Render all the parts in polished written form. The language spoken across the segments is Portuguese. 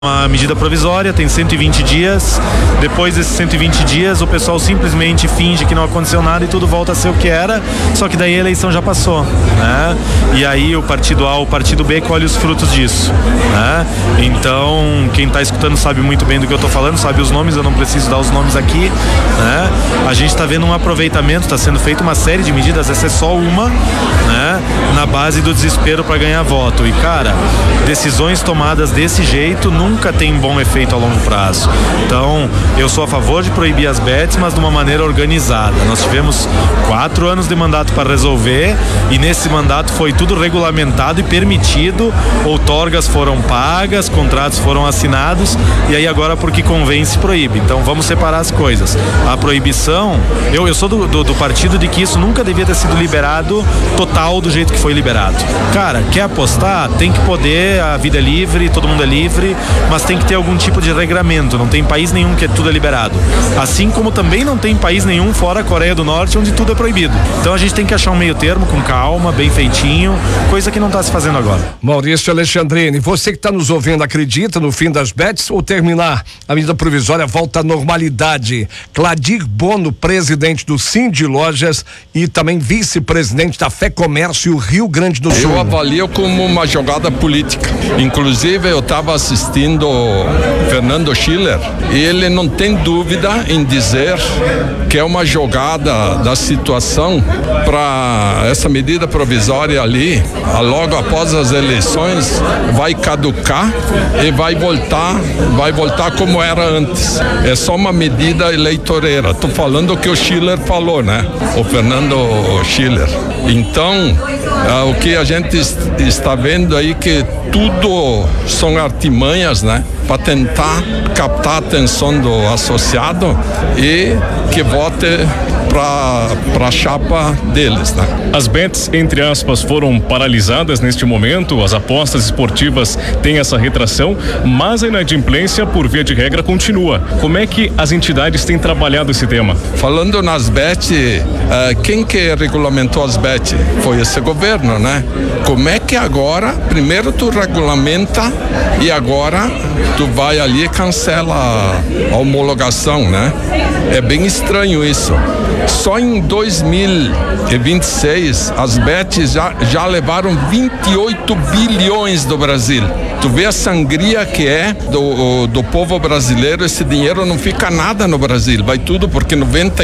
uma medida provisória, tem 120 dias. Depois desses 120 dias, o pessoal simplesmente finge que não aconteceu nada e tudo volta a ser o que era, só que daí a eleição já passou, né? E aí o partido A, o partido B colhe os frutos disso, né? Então, quem está escutando sabe muito bem do que eu estou falando, sabe os nomes, eu não preciso dar os nomes aqui, né? A gente está vendo um aproveitamento, está sendo feita uma série de medidas, essa é só uma, né? Na base do desespero para ganhar voto. E, cara, decisões tomadas desse jeito nunca tem bom efeito a longo prazo. Então, eu sou a favor de proibir as bets, mas de uma maneira organizada. Nós tivemos 4 anos de mandato para resolver e nesse mandato foi tudo regulamentado e permitido, outorgas foram pagas, contratos foram assinados e aí agora porque convém se proíbe. Então vamos separar as coisas. A proibição, eu sou do partido de que isso nunca devia ter sido liberado total do jeito que foi liberado. Cara, quer apostar? Tem que poder, a vida é livre, todo mundo é livre, mas tem que ter algum tipo de regramento. Não tem país nenhum que tudo é liberado. Assim como também não tem país nenhum fora a Coreia do Norte onde tudo é proibido. Então a gente tem que achar um meio termo com calma, bem feitinho, coisa que não está se fazendo agora. Maurício Alexandrini, você que está nos ouvindo, acredita no fim das bets ou terminar a medida provisória volta à normalidade? Cladir Bono, presidente do Cindy Lojas e também vice-presidente da Fé Comércio Rio Grande do Sul. Eu avalio como uma jogada política. Inclusive eu estava assistindo Fernando Schiller e ele não tem dúvida em dizer que é uma jogada da situação para essa medida provisória ali, logo após as eleições, vai caducar e vai voltar como era antes. É só uma medida eleitoreira. Estou falando o que o Schiller falou, né? O Fernando Schiller. Então, o que a gente está vendo aí que tudo são artimanhas, né? Para tentar captar a atenção do associado e que vote para a chapa deles, né? As bets, entre aspas, foram paralisadas neste momento, as apostas esportivas têm essa retração, mas a inadimplência, por via de regra, continua. Como é que as entidades têm trabalhado esse tema? Falando nas bets, quem que regulamentou as bets? Foi esse governo, né? Como é que agora, primeiro tu regulamenta e agora tu vai ali e cancela a homologação, né? É bem estranho isso. Só em 2026 as bets já levaram 28 bilhões do Brasil. Tu vê a sangria que é do povo brasileiro, esse dinheiro não fica nada no Brasil, vai tudo porque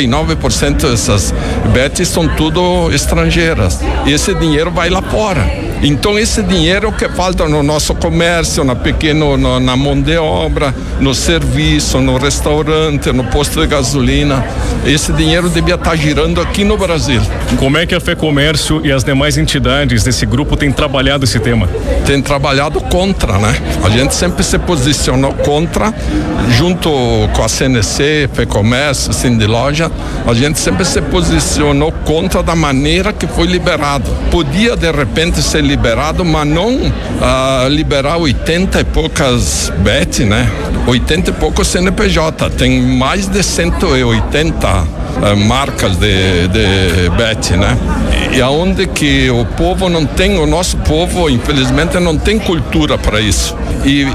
99% dessas bets são tudo estrangeiras. E esse dinheiro vai lá fora. Então esse dinheiro que falta no nosso comércio, na mão de obra, no serviço, no restaurante, no posto de gasolina, esse dinheiro devia estar girando aqui no Brasil. Como é que a Fé Comércio e as demais entidades desse grupo têm trabalhado esse tema? Tem trabalhado contra, né? A gente sempre se posicionou contra, junto com a CNC, Fé Comércio, Cindy Loja, a gente sempre se posicionou contra da maneira que foi liberado. Podia de repente ser liberado, mas não liberar 80 e poucas bet, né? 80 e poucos CNPJ, tem mais de 180 marcas de bet, né? E aonde que o povo não tem, o nosso povo infelizmente não tem cultura para isso. E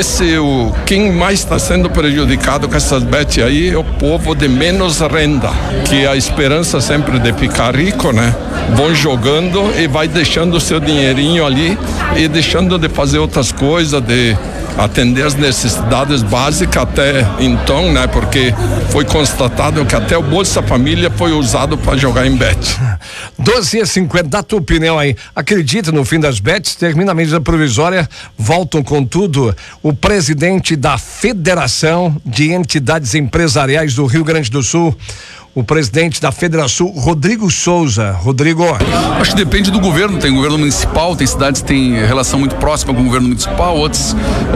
quem mais está sendo prejudicado com essas bets aí é o povo de menos renda, que a esperança sempre de ficar rico, né? Vão jogando e vai deixando o seu dinheirinho ali e deixando de fazer outras coisas, de atender as necessidades básicas até então, né? Porque foi constatado que até o Bolsa Família foi usado para jogar em bet. 12h50, dá a tua opinião aí. Acredita no fim das bets? Termina a medida provisória, voltam com tudo. O presidente da Federação de Entidades Empresariais do Rio Grande do Sul, o presidente da Federação, Rodrigo Souza. Rodrigo. Acho que depende do governo. Tem governo municipal, tem cidades que têm relação muito próxima com o governo municipal, outros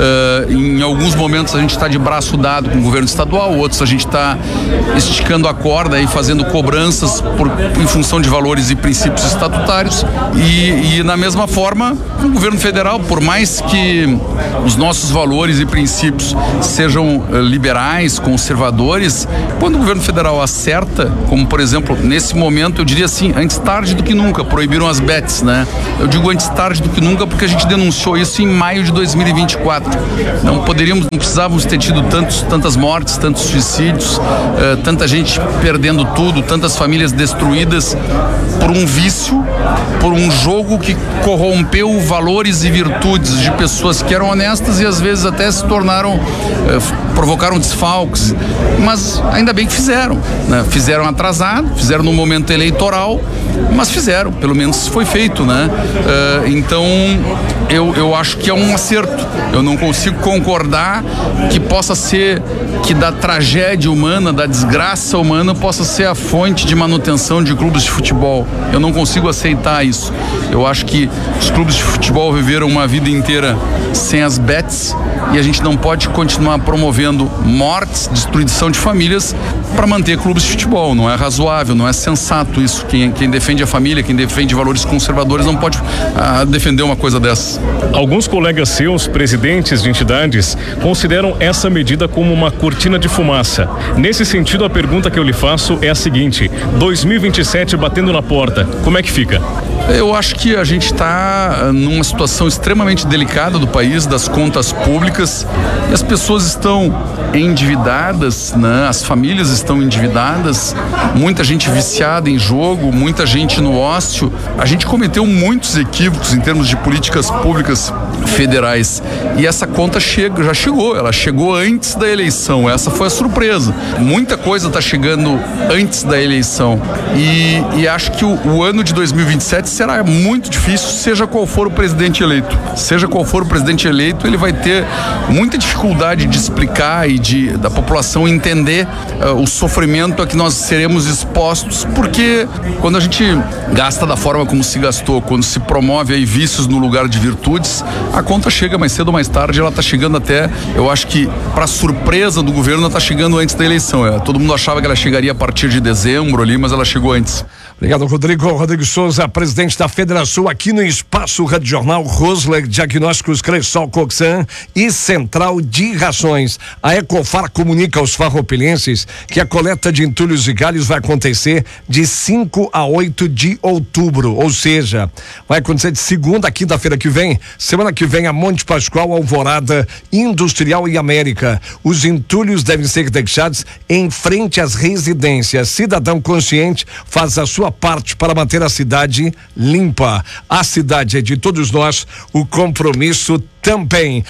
em alguns momentos a gente está de braço dado com o governo estadual, outros a gente está esticando a corda e fazendo cobranças em função de valores e princípios estatutários e na mesma forma, o governo federal, por mais que os nossos valores e princípios sejam liberais, conservadores, quando o governo federal acerta, como por exemplo, nesse momento, eu diria assim, antes tarde do que nunca, proibiram as bets, né? Eu digo antes tarde do que nunca porque a gente denunciou isso em maio de 2024. Não precisávamos ter tido tantas mortes, tantos suicídios, tanta gente perdendo tudo, tantas famílias destruídas por um vício, por um jogo que corrompeu valores e virtudes de pessoas que eram honestas e às vezes até se provocaram desfalques, mas ainda bem que fizeram, né? Fizeram atrasado, fizeram no momento eleitoral, mas fizeram, pelo menos foi feito, né? Então eu acho que é um acerto. Eu não consigo concordar que possa ser, que da tragédia humana, da desgraça humana possa ser a fonte de manutenção de clubes de futebol. Eu não consigo aceitar isso. Eu acho que os clubes de futebol viveram uma vida inteira sem as bets e a gente não pode continuar promovendo mortes, destruição de famílias para manter clubes de futebol. Não é razoável, não é sensato isso. Quem defende a família, quem defende valores conservadores não pode defender uma coisa dessa. Alguns colegas seus, presidentes de entidades, consideram essa medida como uma cortina de fumaça. Nesse sentido, a pergunta que eu lhe faço é a seguinte: 2027 batendo na porta, como é que fica? Eu acho que a gente está numa situação extremamente delicada do país, das contas públicas, e as pessoas estão endividadas, né? As famílias estão endividadas, muita gente viciada em jogo, muita gente no ócio. A gente cometeu muitos equívocos em termos de políticas públicas federais e essa conta já chegou, ela chegou antes da eleição, essa foi a surpresa. Muita coisa está chegando antes da eleição e acho que o ano de 2027 será muito difícil, seja qual for o presidente eleito. Seja qual for o presidente eleito, ele vai ter muita dificuldade de explicar e da população entender o sofrimento a que nós seremos expostos, porque quando a gente gasta da forma como se gastou, quando se promove aí vícios no lugar de virtudes, a conta chega mais cedo ou mais tarde, ela está chegando até, eu acho que para surpresa do governo, ela está chegando antes da eleição. Todo mundo achava que ela chegaria a partir de dezembro ali, mas ela chegou antes. Obrigado, Rodrigo Souza, presidente da Federação, aqui no Espaço Rádio Jornal. Rosler Diagnósticos, Cressol Coxan e Central de Rações. A Ecofar comunica aos farroupelenses que a coleta de entulhos e galhos vai acontecer de 5 a 8 de outubro, ou seja, vai acontecer de segunda a quinta-feira que vem. Semana que vem a Monte Pascoal, Alvorada, Industrial e América. Os entulhos devem ser deixados em frente às residências. Cidadão consciente faz a sua parte para manter a cidade limpa. A cidade é de todos nós, o compromisso também.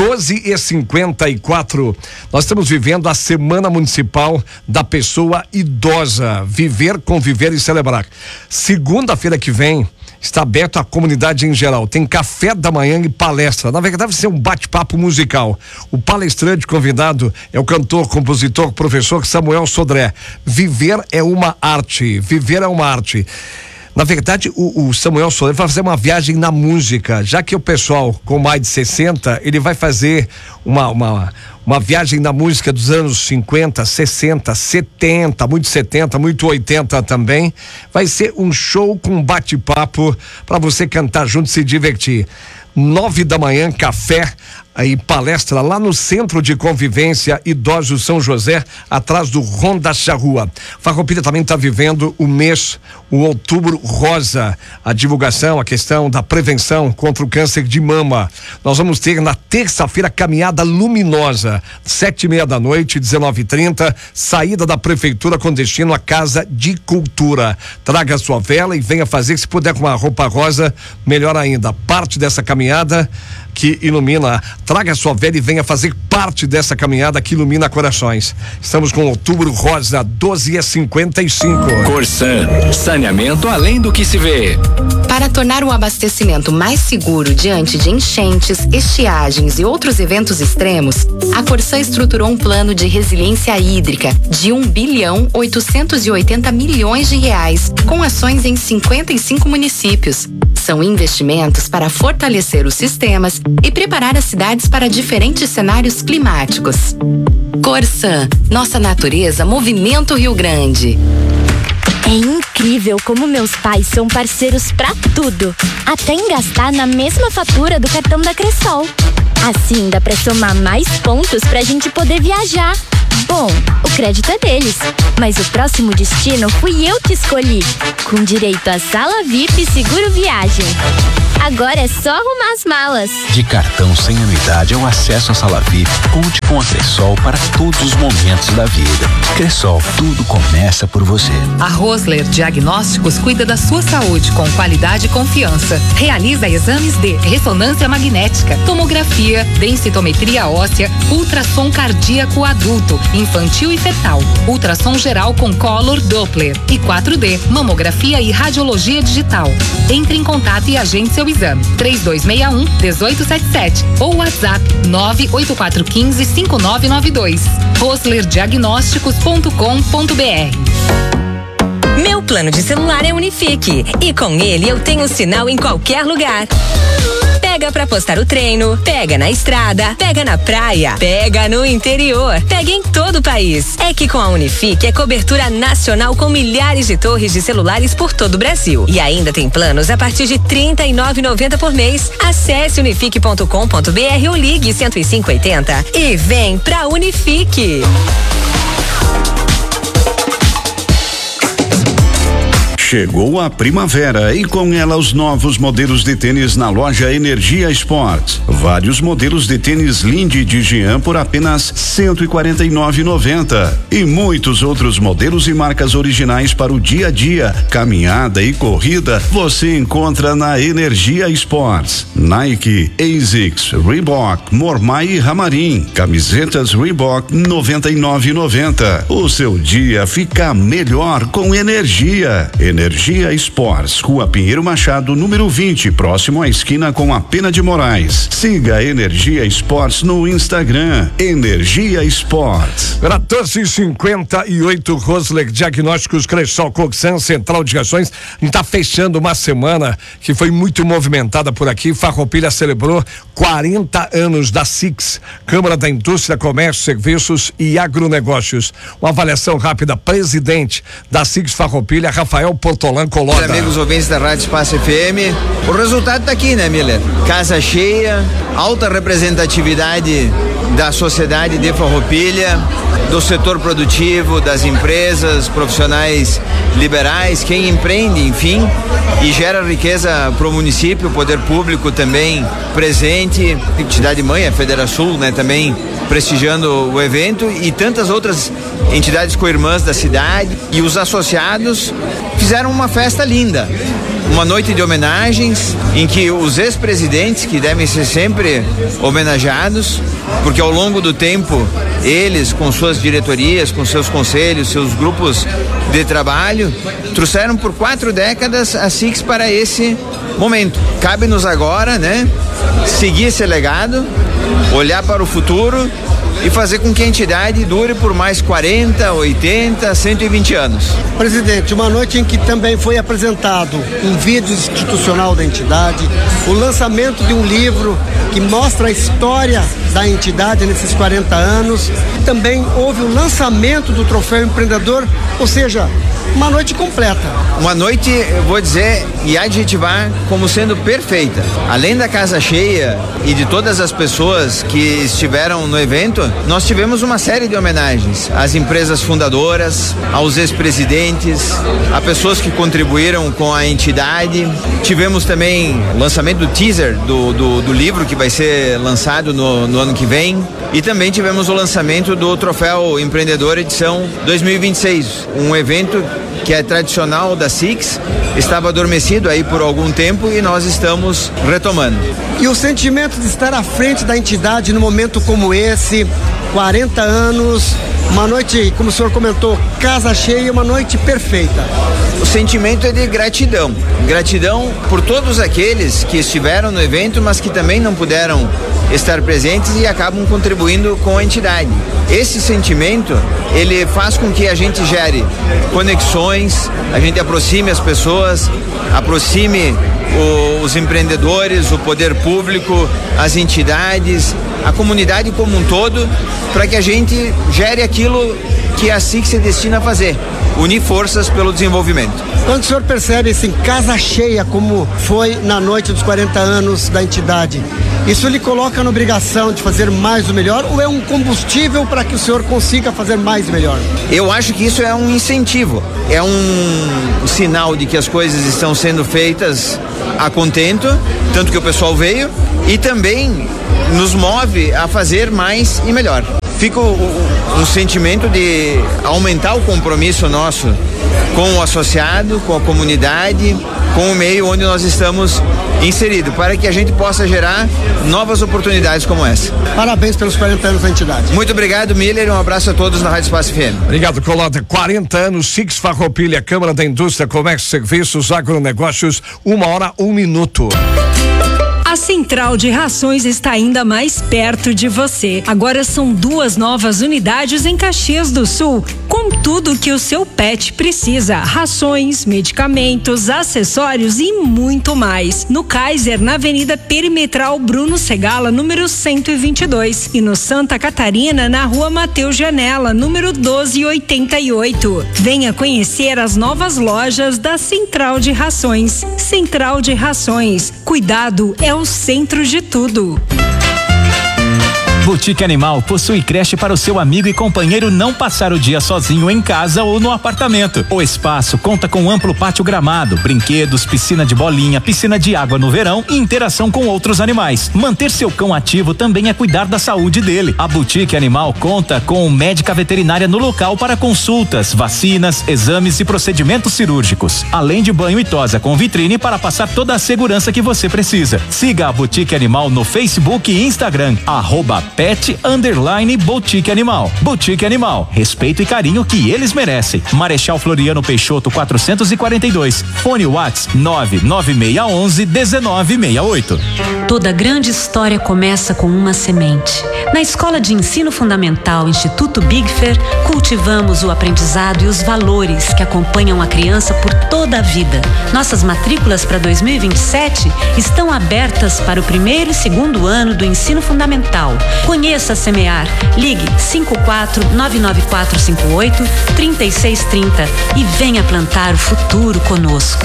12h54. Nós estamos vivendo a Semana Municipal da Pessoa Idosa. Viver, conviver e celebrar. Segunda-feira que vem está aberto à comunidade em geral. Tem café da manhã e palestra. Na verdade, vai ser um bate-papo musical. O palestrante convidado é o cantor, compositor, professor Samuel Sodré. Viver é uma arte. Viver é uma arte. Na verdade, o Samuel Sodré vai fazer uma viagem na música, já que o pessoal com mais de 60, ele vai fazer uma viagem na música dos anos 50, 60, 70, muito 70, muito 80 também. Vai ser um show com bate-papo para você cantar junto e se divertir. 9 da manhã, café e palestra lá no Centro de Convivência Idoso São José, atrás do Ronda Charrua. Farroupilha também está vivendo o mês, o Outubro Rosa, a divulgação, a questão da prevenção contra o câncer de mama. Nós vamos ter na terça-feira caminhada luminosa, 7:30 da noite, 19h30, saída da prefeitura com destino à Casa de Cultura. Traga a sua vela e venha fazer, se puder com uma roupa rosa, melhor ainda. Parte dessa caminhada que ilumina, traga a sua vela e venha fazer parte dessa caminhada que ilumina corações. Estamos com Outubro Rosa, 12h55. Corsan, saneamento além do que se vê. Para tornar o abastecimento mais seguro diante de enchentes, estiagens e outros eventos extremos, a Corsan estruturou um plano de resiliência hídrica de R$1,880 bilhão, com ações em 55 municípios. São investimentos para fortalecer os sistemas e preparar as cidades para diferentes cenários climáticos. Corsan, nossa natureza movimenta o Rio Grande. É incrível como meus pais são parceiros pra tudo, até em gastar na mesma fatura do cartão da Cressol. Assim dá pra somar mais pontos pra gente poder viajar. Bom, o crédito é deles, mas o próximo destino fui eu que escolhi, com direito a sala VIP e seguro viagem. Agora é só arrumar as malas. De cartão sem anuidade ao acesso à sala VIP, conte com a Cressol para todos os momentos da vida. Cressol, tudo começa por você. A Rosler Diagnósticos cuida da sua saúde com qualidade e confiança. Realiza exames de ressonância magnética, tomografia, densitometria óssea, ultrassom cardíaco adulto, infantil e fetal, ultrassom geral com Color Doppler e 4D, mamografia e radiologia digital. Entre em contato e agende seu exame. 3261-1877 ou WhatsApp 98415-5992. roslerdiagnósticos.com.br. Meu plano de celular é Unifique e com ele eu tenho sinal em qualquer lugar. Pega pra postar o treino, pega na estrada, pega na praia, pega no interior, pega em todo o país. É que com a Unifique é cobertura nacional com milhares de torres de celulares por todo o Brasil. E ainda tem planos a partir de R$ 39,90 por mês. Acesse unifique.com.br ou ligue 10580 e vem pra Unifique. Chegou a primavera e com ela os novos modelos de tênis na loja Energia Sports. Vários modelos de tênis Lindy de Jean por apenas R$ 149,90 e muitos outros modelos e marcas originais para o dia a dia, caminhada e corrida você encontra na Energia Sports. Nike, ASICS, Reebok, Mormai e Ramarim. Camisetas Reebok R$ 99,90. O seu dia fica melhor com energia. Energia Sports, Rua Pinheiro Machado, número 20, próximo à esquina com a Pena de Moraes. Siga a Energia Sports no Instagram. Energia Sports. 14h58, Rosler Diagnósticos, Cressol, Coxan, Central de Ações. A gente tá fechando uma semana que foi muito movimentada por aqui. Farroupilha celebrou 40 anos da SIX, Câmara da Indústria, Comércio, Serviços e Agronegócios. Uma avaliação rápida, presidente da SIX Farroupilha, Rafael Portolan Coloda. Amigos ouvintes da Rádio Espaço FM, o resultado tá aqui, né, Miller? Casa cheia, alta representatividade da sociedade de Farroupilha, do setor produtivo, das empresas, profissionais liberais, quem empreende, enfim, e gera riqueza para o município, o poder público também presente, entidade mãe, a Federação, né, também prestigiando o evento e tantas outras entidades co-irmãs da cidade e os associados fizeram uma festa linda. Uma noite de homenagens em que os ex-presidentes, que devem ser sempre homenageados, porque ao longo do tempo eles, com suas diretorias, com seus conselhos, seus grupos de trabalho, trouxeram por 4 décadas a SIX para esse momento. Cabe-nos agora, né, seguir esse legado, olhar para o futuro e fazer com que a entidade dure por mais 40, 80, 120 anos. Presidente, uma noite em que também foi apresentado um vídeo institucional da entidade, o lançamento de um livro que mostra a história da entidade nesses 40 anos. Também houve o lançamento do Troféu Empreendedor, ou seja, uma noite completa. Uma noite, eu vou dizer e adjetivar como sendo perfeita. Além da casa cheia e de todas as pessoas que estiveram no evento, nós tivemos uma série de homenagens às empresas fundadoras, aos ex-presidentes, a pessoas que contribuíram com a entidade. Tivemos também o lançamento do teaser do livro que vai ser lançado no ano que vem. E também tivemos o lançamento do Troféu Empreendedor edição 2026, um evento que é tradicional da SIX, estava adormecido aí por algum tempo e nós estamos retomando. E o sentimento de estar à frente da entidade num momento como esse, 40 anos, uma noite, como o senhor comentou, casa cheia, uma noite perfeita. O sentimento é de gratidão. Gratidão por todos aqueles que estiveram no evento, mas que também não puderam estar presentes e acabam contribuindo com a entidade. Esse sentimento, ele faz com que a gente gere conexões, a gente aproxime as pessoas, aproxime os empreendedores, o poder público, as entidades, a comunidade como um todo, para que a gente gere aquilo que a SIC se destina a fazer, unir forças pelo desenvolvimento. Quando o senhor percebe assim, casa cheia, como foi na noite dos 40 anos da entidade, isso lhe coloca na obrigação de fazer mais o melhor ou é um combustível para que o senhor consiga fazer mais e melhor? Eu acho que isso é um incentivo, é um sinal de que as coisas estão sendo feitas a contento, tanto que o pessoal veio, e também nos move a fazer mais e melhor. Fica um sentimento de aumentar o compromisso nosso com o associado, com a comunidade, com o meio onde nós estamos inseridos, para que a gente possa gerar novas oportunidades como essa. Parabéns pelos 40 anos da entidade. Muito obrigado, Miller, e um abraço a todos na Rádio Espaço FM. Obrigado, Colota. 40 anos, Six Farroupilha, Câmara da Indústria, Comércio e Serviços, Agronegócios, 1h, 1 minuto. A Central de Rações está ainda mais perto de você. Agora são 2 novas unidades em Caxias do Sul, com tudo que o seu pet precisa: rações, medicamentos, acessórios e muito mais. No Kaiser, na Avenida Perimetral Bruno Segala, número 122, e no Santa Catarina, na Rua Mateus Janela, número 1288. Venha conhecer as novas lojas da Central de Rações. Central de Rações. Cuidado é o centro de tudo. Boutique Animal possui creche para o seu amigo e companheiro não passar o dia sozinho em casa ou no apartamento. O espaço conta com amplo pátio gramado, brinquedos, piscina de bolinha, piscina de água no verão e interação com outros animais. Manter seu cão ativo também é cuidar da saúde dele. A Boutique Animal conta com médica veterinária no local para consultas, vacinas, exames e procedimentos cirúrgicos, além de banho e tosa com vitrine para passar toda a segurança que você precisa. Siga a Boutique Animal no Facebook e Instagram, @pet_boutique animal. Boutique Animal, respeito e carinho que eles merecem. Marechal Floriano Peixoto 442. Fone Whats 99611-1968. Toda grande história começa com uma semente. Na Escola de Ensino Fundamental Instituto Bigfer, cultivamos o aprendizado e os valores que acompanham a criança por toda a vida. Nossas matrículas para 2027 estão abertas para o 1º e 2º ano do ensino fundamental. Conheça a Semear. Ligue 54-99458-3630 e venha plantar o futuro conosco.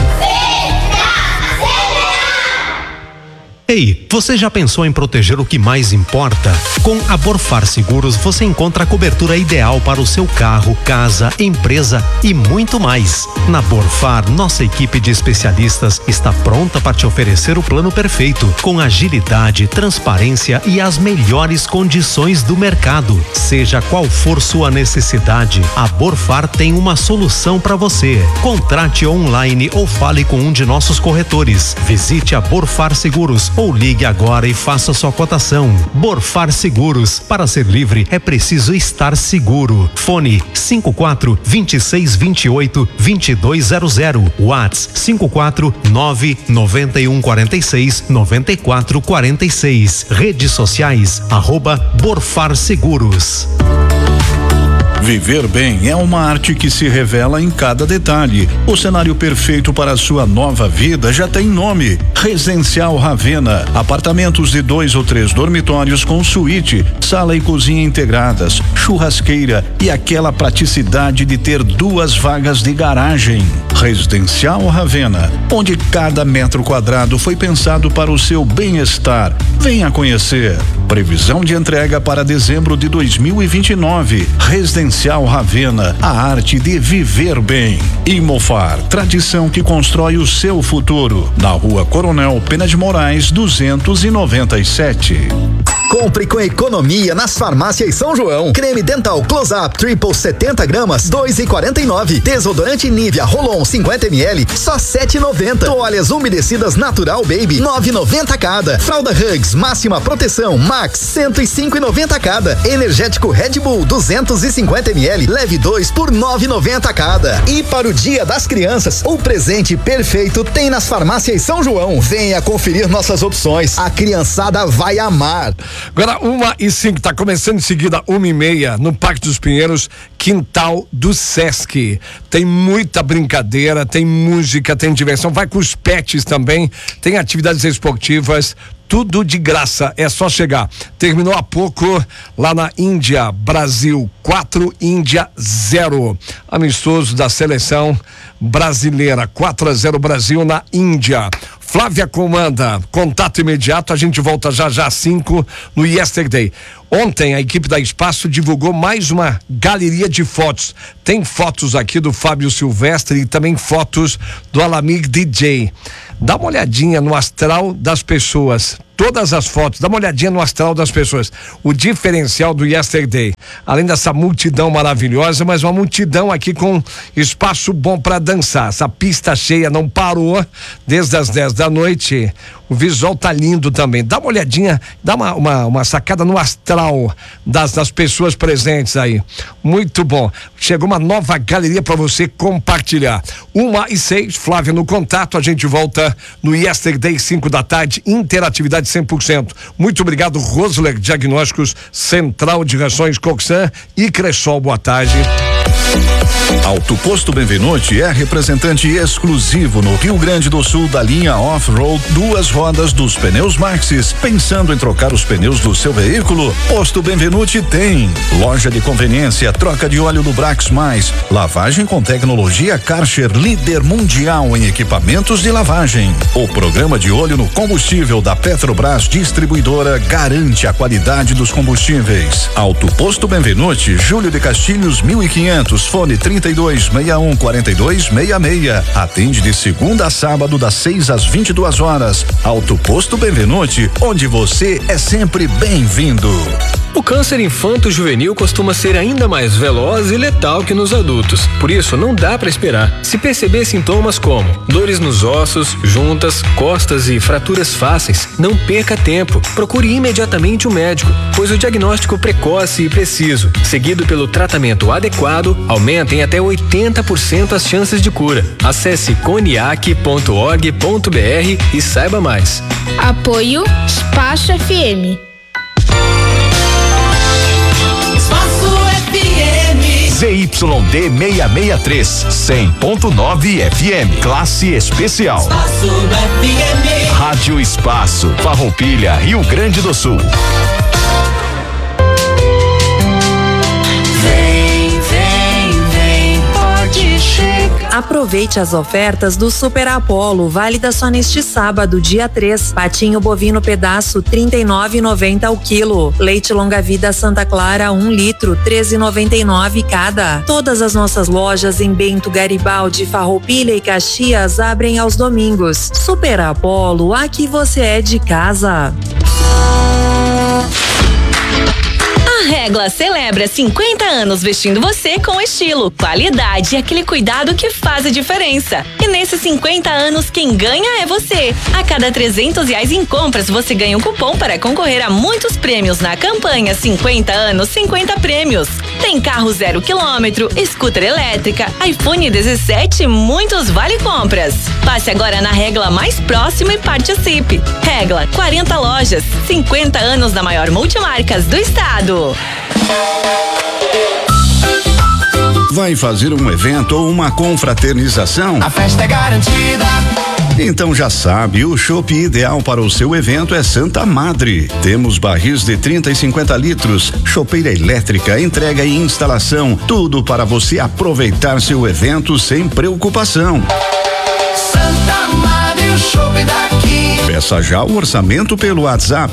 Ei, você já pensou em proteger o que mais importa? Com a Borfar Seguros você encontra a cobertura ideal para o seu carro, casa, empresa e muito mais. Na Borfar, nossa equipe de especialistas está pronta para te oferecer o plano perfeito, com agilidade, transparência e as melhores condições do mercado. Seja qual for sua necessidade, a Borfar tem uma solução para você. Contrate online ou fale com um de nossos corretores. Visite a Borfar Seguros ou ligue agora e faça sua cotação. Borfar Seguros. Para ser livre é preciso estar seguro. Fone 54-2628-2200. Whats 54991469446. Redes sociais @Borfar Seguros. Viver bem é uma arte que se revela em cada detalhe. O cenário perfeito para a sua nova vida já tem nome: Residencial Ravena. Apartamentos de 2 ou 3 dormitórios com suíte, sala e cozinha integradas, churrasqueira e aquela praticidade de ter 2 vagas de garagem. Residencial Ravena, onde cada metro quadrado foi pensado para o seu bem-estar. Venha conhecer. Previsão de entrega para dezembro de 2029. Residencial Ravena, a arte de viver bem. Imofar, tradição que constrói o seu futuro. Na Rua Coronel Pena de Moraes, 297. Compre com economia nas farmácias São João. Creme dental Close-Up Triple 70 gramas, 2,49. Desodorante Nivea Rolon 50 ml, só 7,90. Toalhas umedecidas Natural Baby, 9,90 cada. Fralda Hugs máxima proteção Max, 105,90 cada. Energético Red Bull 250 ml, leve 2 por 9,90 cada. E para o Dia das Crianças, o presente perfeito tem nas farmácias São João. Venha conferir nossas opções. A criançada vai amar. Agora 1h05, tá começando em seguida 1h30 no Parque dos Pinheiros, quintal do Sesc. Tem muita brincadeira, tem música, tem diversão, vai com os pets também, tem atividades esportivas, tudo de graça, é só chegar. Terminou há pouco lá na Índia, Brasil 4, Índia 0. Amistoso da seleção brasileira, 4-0 Brasil na Índia. Flávia comanda, contato imediato, a gente volta já às 5 no Yesterday. Ontem a equipe da Espaço divulgou mais uma galeria de fotos. Tem fotos aqui do Fábio Silvestre e também fotos do Alamir DJ. Dá uma olhadinha no astral das pessoas. Todas as fotos, dá uma olhadinha no astral das pessoas. O diferencial do Yesterday, além dessa multidão maravilhosa, mas uma multidão aqui com espaço bom para dançar. Essa pista cheia não parou desde as 10 da noite. O visual tá lindo também. Dá uma olhadinha, dá uma sacada no astral das pessoas presentes aí. Muito bom. Chegou uma nova galeria para você compartilhar. 1h06, Flávia no contato. A gente volta no Yesterday 5 da tarde. Interatividade 100%. Muito obrigado, Rosler Diagnósticos, Central de Rações Coxan e Cressol. Boa tarde. Auto Posto Benvenuti é representante exclusivo no Rio Grande do Sul da linha Off-Road 2 rodas dos pneus Maxxis. Pensando em trocar os pneus do seu veículo? Posto Benvenuti tem. Loja de conveniência, troca de óleo do Brax Mais, lavagem com tecnologia Karcher, líder mundial em equipamentos de lavagem. O programa de óleo no combustível da Petrobras Distribuidora garante a qualidade dos combustíveis. Auto Posto Benvenuti, Júlio de Castilhos 1500, fone 3261-4266. Atende de segunda a sábado das 6 às 22 horas. Auto Posto Benvenuti, onde você é sempre bem-vindo. O câncer infanto-juvenil costuma ser ainda mais veloz e letal que nos adultos. Por isso, não dá para esperar. Se perceber sintomas como dores nos ossos, juntas, costas e fraturas fáceis, não perca tempo. Procure imediatamente um médico, pois o diagnóstico precoce e preciso, seguido pelo tratamento adequado, aumenta em até 80% as chances de cura. Acesse coniac.org.br e saiba mais. Apoio Espaço FM. ZYD 663, 100.9 FM, classe especial. Espaço FM. Rádio Espaço, Farroupilha, Rio Grande do Sul. Aproveite as ofertas do Super Apollo, válida só neste sábado, dia 3. Patinho bovino pedaço, R$39,90 ao quilo. Leite longa-vida Santa Clara, 1 litro, R$13,99 cada. Todas as nossas lojas em Bento, Garibaldi, Farroupilha e Caxias abrem aos domingos. Super Apollo, aqui você é de casa. A Regla celebra 50 anos vestindo você com estilo, qualidade e aquele cuidado que faz a diferença. E nesses 50 anos, quem ganha é você. A cada R$300 em compras, você ganha um cupom para concorrer a muitos prêmios na campanha 50 anos, 50 prêmios. Tem carro 0 km, scooter elétrica, iPhone 17 e muitos vale-compras. Passe agora na Regla mais próxima e participe. Regla, 40 lojas, 50 anos na maior multimarcas do estado. Vai fazer um evento ou uma confraternização? A festa é garantida. Então já sabe, o chopp ideal para o seu evento é Santa Madre. Temos barris de 30 e 50 litros, chopeira elétrica, entrega e instalação, tudo para você aproveitar seu evento sem preocupação. Santa Madre, o chopp daqui. Peça já o orçamento pelo WhatsApp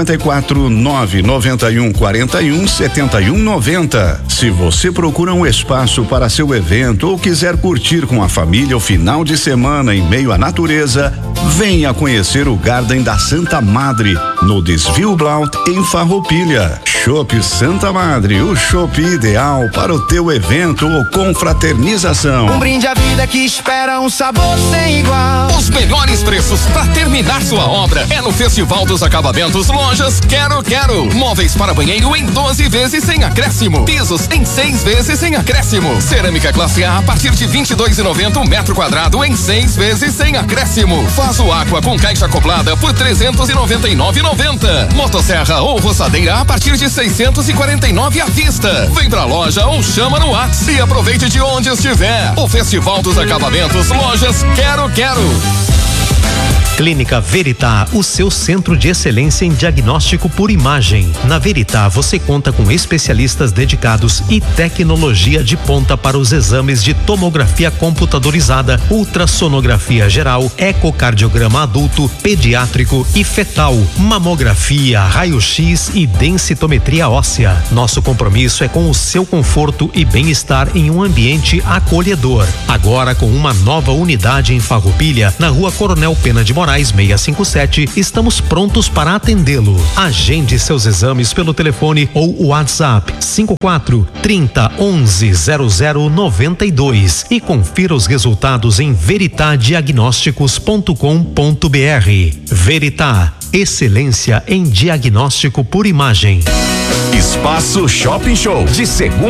54-991-41-7190. Se você procura um espaço para seu evento ou quiser curtir com a família o final de semana em meio à natureza, venha conhecer o Garden da Santa Madre, no Desvio Blount, em Farroupilha. Chopp Santa Madre, o chopp ideal para o teu evento ou confraternização. Um brinde à vida que espera um sabor sem igual. Os melhores preços para terminar sua obra é no Festival dos Acabamentos Lojas Quero Quero. Móveis para banheiro em 12 vezes sem acréscimo. Pisos em 6 vezes sem acréscimo. Cerâmica classe A partir de R$22,90 metro quadrado em 6 vezes sem acréscimo. Vaso Aqua com caixa acoplada por R$399,90. Motosserra ou roçadeira a partir de R$649 à vista. Vem pra loja ou chama no WhatsApp e aproveite de onde estiver. O Festival dos Acabamentos Lojas Quero Quero. Clínica Veritá, o seu centro de excelência em diagnóstico por imagem. Na Veritá você conta com especialistas dedicados e tecnologia de ponta para os exames de tomografia computadorizada, ultrassonografia geral, ecocardiograma adulto, pediátrico e fetal, mamografia, raio-x e densitometria óssea. Nosso compromisso é com o seu conforto e bem-estar em um ambiente acolhedor. Agora com uma nova unidade em Farroupilha, na Rua Coronel Pena de Moraes 657, estamos prontos para atendê-lo. Agende seus exames pelo telefone ou WhatsApp 54 30 11 0092 e confira os resultados em veritadiagnósticos.com.br. Veritá, excelência em diagnóstico por imagem. Espaço Shopping Show, de segunda